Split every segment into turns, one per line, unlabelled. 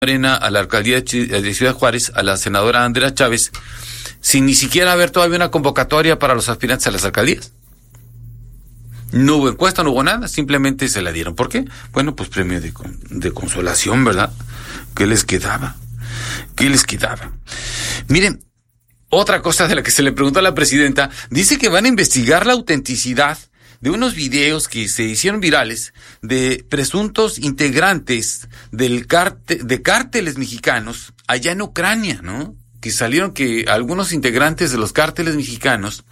Morena a la alcaldía de Ciudad Juárez, a la senadora Andrea Chávez, sin ni siquiera haber todavía una convocatoria para los aspirantes a las alcaldías. No hubo encuesta, no hubo nada, simplemente se la dieron. ¿Por qué? Bueno, pues premio de consolación, ¿verdad? ¿Qué les quedaba? ¿Qué les quedaba? Miren, otra cosa de la que se le preguntó a la presidenta, dice que van a investigar la autenticidad de unos videos que se hicieron virales de presuntos integrantes de cárteles mexicanos allá en Ucrania, ¿no? Que salieron que algunos integrantes de los cárteles mexicanos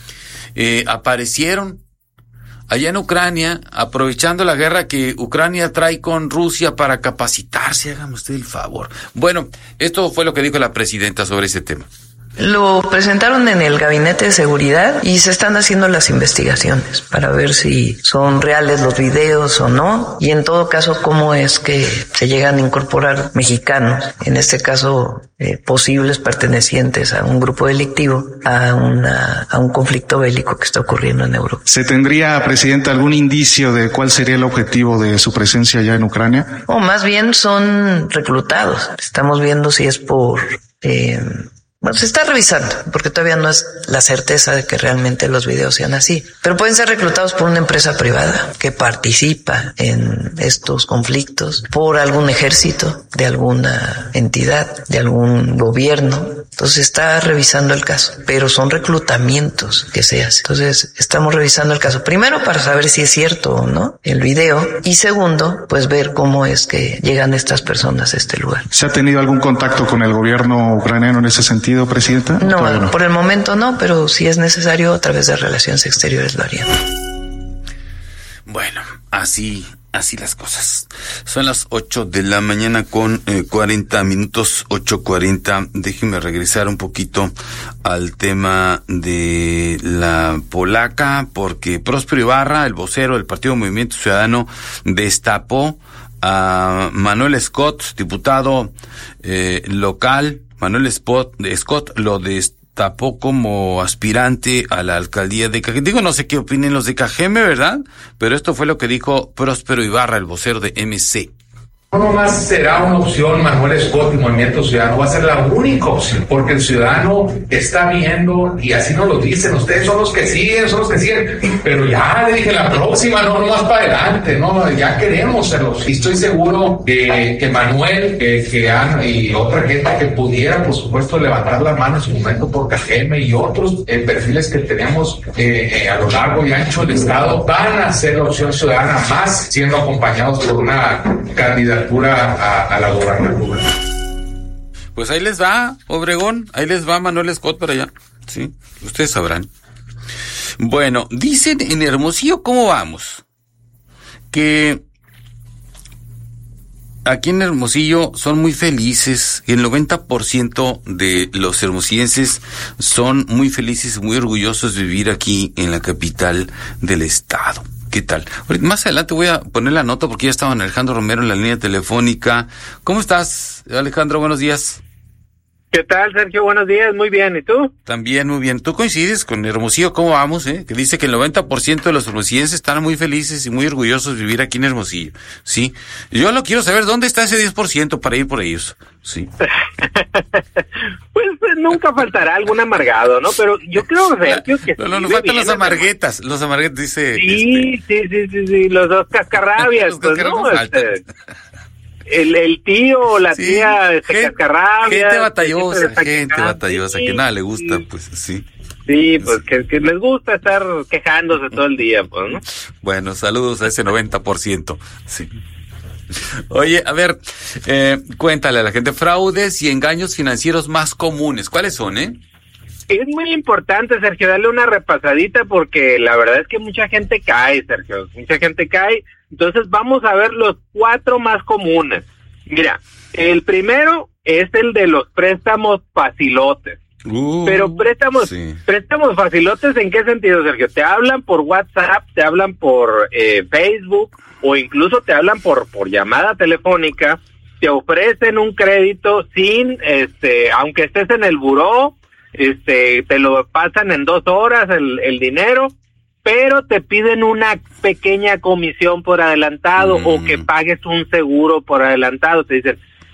aparecieron allá en Ucrania, aprovechando la guerra que Ucrania trae con Rusia para capacitarse. Hágame usted el favor. Bueno, esto fue lo que dijo la presidenta sobre ese tema.
Lo presentaron en el Gabinete de Seguridad y se están haciendo las investigaciones para ver si son reales los videos o no, y en todo caso cómo es que se llegan a incorporar mexicanos, en este caso posibles pertenecientes a un grupo delictivo, a un conflicto bélico que está ocurriendo en Europa.
¿Se tendría, Presidenta, algún indicio de cuál sería el objetivo de su presencia allá en Ucrania?
O más bien son reclutados. Estamos viendo si es por... Bueno, se está revisando, porque todavía no es la certeza de que realmente los videos sean así. Pero pueden ser reclutados por una empresa privada que participa en estos conflictos, por algún ejército, de alguna entidad, de algún gobierno. Entonces se está revisando el caso, pero son reclutamientos que se hacen. Entonces estamos revisando el caso, primero para saber si es cierto o no el video, y segundo, pues ver cómo es que llegan estas personas a este lugar.
¿Se ha tenido algún contacto con el gobierno ucraniano en ese sentido, Presidenta?
No, por el momento no, pero si es necesario, a través de Relaciones Exteriores lo haríamos.
Bueno, así las cosas. Son las 8 de la mañana con 40 minutos, 8:40. Déjenme regresar un poquito al tema de la polaca, porque Próspero Ibarra, el vocero del Partido Movimiento Ciudadano, destapó a Manuel Scott, diputado local. Manuel Scott lo destapó como aspirante a la alcaldía de Cajeme. Digo, no sé qué opinen los de Cajeme, ¿verdad? Pero esto fue lo que dijo Próspero Ibarra, el vocero de MC.
No nomás será una opción Manuel Scott y Movimiento Ciudadano, va a ser la única opción, porque el ciudadano está viendo, y así nos lo dicen, ustedes son los que siguen, pero ya le dije, la próxima, no más para adelante, no, ya queremos serlos, y estoy seguro que Manuel, y otra gente que pudiera, por supuesto, levantar la mano en su momento por Cajeme y otros perfiles que tenemos a lo largo y ancho del estado, van a ser la opción ciudadana, más siendo acompañados por una candidatura a la gobernatura.
Pues ahí les va, Obregón, ahí les va Manuel Scott para allá, sí, ustedes sabrán. Bueno, dicen en Hermosillo, ¿cómo vamos? Que aquí en Hermosillo son muy felices, el 90% de los hermosillenses son muy felices, muy orgullosos de vivir aquí en la capital del estado. ¿Qué tal? Más adelante voy a poner la nota porque ya estaba Alejandro Romero en la línea telefónica. ¿Cómo estás, Alejandro? Buenos días.
¿Qué tal, Sergio? Buenos días. Muy bien. ¿Y tú?
También muy bien. ¿Tú coincides con Hermosillo? ¿Cómo vamos? Que dice que el 90% de los hermosillenses están muy felices y muy orgullosos de vivir aquí en Hermosillo. Sí. Yo lo quiero saber, ¿dónde está ese 10% para ir por ellos? Sí.
Pues nunca faltará algún amargado, ¿no? Pero yo creo, Sergio, que
no, nos faltan los amarguetas. Los amarguetas, dice...
Sí, los dos cascarrabias, pues, ¿no? El tío o la tía cascarrabias.
Gente batallosa, que nada le gusta, pues, sí.
Sí, pues que les gusta estar quejándose todo el día, pues, ¿no?
Bueno, saludos a ese 90%, sí. Oye, a ver, cuéntale a la gente, fraudes y engaños financieros más comunes, ¿cuáles son,
Es muy importante, Sergio, darle una repasadita porque la verdad es que mucha gente cae, Sergio, Entonces vamos a ver los 4 más comunes. Mira, el primero es el de los préstamos facilotes. Pero préstamos facilotes, ¿en qué sentido, Sergio? Te hablan por WhatsApp, te hablan por Facebook, o incluso te hablan por llamada telefónica, te ofrecen un crédito sin, aunque estés en el buró, te lo pasan en 2 horas el dinero, pero te piden una pequeña comisión por adelantado o que pagues un seguro por adelantado. Te dicen,